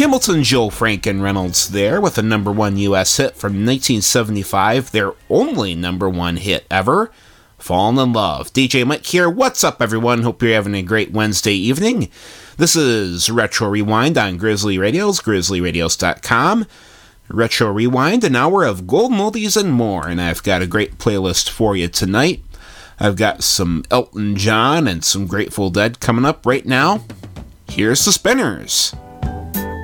Hamilton, Joe, Frank, and Reynolds there with a number one U.S. hit from 1975, their only number one hit ever, Fallen in Love. DJ Mike here. What's up, everyone? Hope you're having a great Wednesday evening. This is Retro Rewind on Grizzly Radios, grizzlyradios.com. Retro Rewind, an hour of golden oldies and more, and I've got a great playlist for you tonight. I've got some Elton John and some Grateful Dead coming up right now. Here's the Spinners.